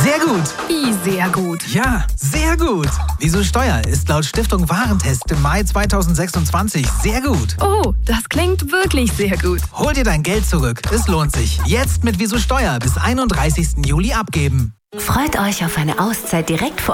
Sehr gut. Wie sehr gut? Ja, sehr gut. Wieso Steuer ist laut Stiftung Warentest im Mai 2026 sehr gut. Oh, das klingt wirklich sehr gut. Hol dir dein Geld zurück. Es lohnt sich. Jetzt mit Wieso Steuer bis 31. Juli abgeben. Freut euch auf eine Auszeit direkt vor